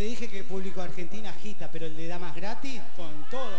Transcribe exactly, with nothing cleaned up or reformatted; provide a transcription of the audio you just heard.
te dije que el público argentino agita, pero el de damas gratis, con todo.